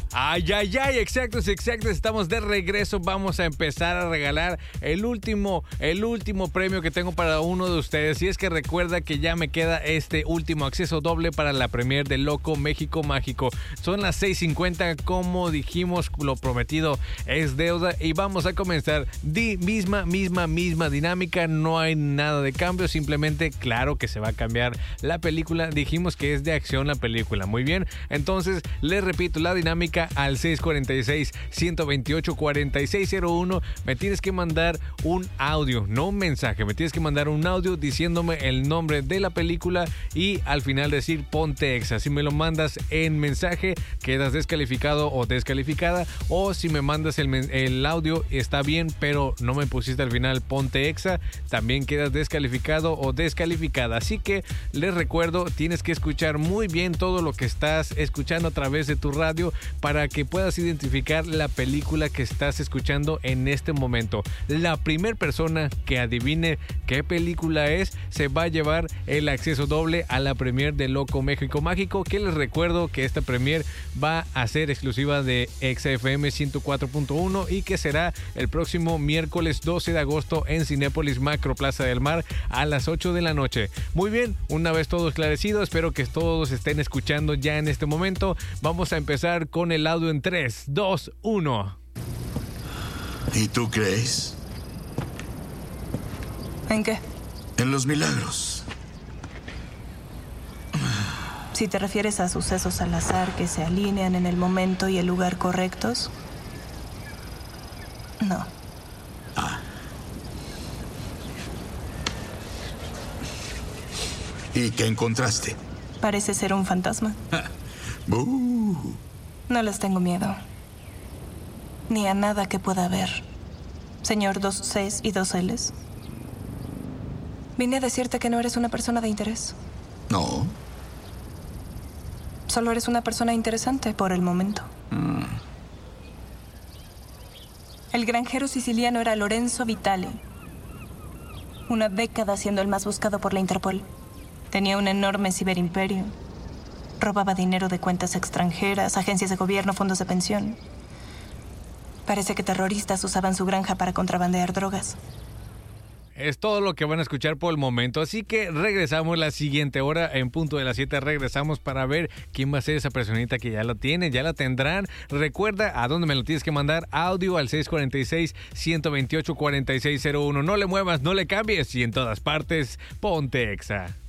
Ay, exactos, estamos de regreso. Vamos a empezar a regalar el último premio que tengo para uno de ustedes. Y es que recuerda que ya me queda este último acceso doble para la premier de Loco México Mágico. Son las 6:50, como dijimos, lo prometido es deuda. Y vamos a comenzar misma dinámica. No hay nada de cambio, simplemente claro que se va a cambiar la película. Dijimos que es de acción la película, muy bien. Entonces, les repito la dinámica. Al 646-128-4601 me tienes que mandar un audio, no un mensaje, me tienes que mandar un audio diciéndome el nombre de la película y al final decir Ponte Exa. Si me lo mandas en mensaje, quedas descalificado o descalificada, o si me mandas el audio, está bien, pero no me pusiste al final Ponte Exa, también quedas descalificado o descalificada. Así que les recuerdo, tienes que escuchar muy bien todo lo que estás escuchando a través de tu radio para que puedas identificar la película que estás escuchando en este momento. La primera persona que adivine qué película es se va a llevar el acceso doble a la premier de Loco México Mágico, que les recuerdo que esta premier va a ser exclusiva de XFM 104.1 y que será el próximo miércoles 12 de agosto en Cinépolis Macro Plaza del Mar a las 8 de la noche. Muy bien, una vez todo esclarecido, espero que todos estén escuchando ya en este momento. Vamos a empezar con el audio en 3, 2, 1. ¿Y tú crees? ¿En qué? En los milagros. Si te refieres a sucesos al azar que se alinean en el momento y el lugar correctos, no. ¿Y qué encontraste? Parece ser un fantasma. No les tengo miedo. Ni a nada que pueda ver. Señor 2 Cs y 2 Ls. Vine a decirte que no eres una persona de interés. No. Solo eres una persona interesante por el momento. El granjero siciliano era Lorenzo Vitali. Una década siendo el más buscado por la Interpol. Tenía un enorme ciberimperio. Robaba dinero de cuentas extranjeras, agencias de gobierno, fondos de pensión. Parece que terroristas usaban su granja para contrabandear drogas. Es todo lo que van a escuchar por el momento, así que regresamos la siguiente hora, en punto de las 7 regresamos para ver quién va a ser esa personita que ya lo tiene, ya la tendrán. Recuerda a dónde me lo tienes que mandar, audio al 646-128-4601. No le muevas, no le cambies y en todas partes, Ponte Exa.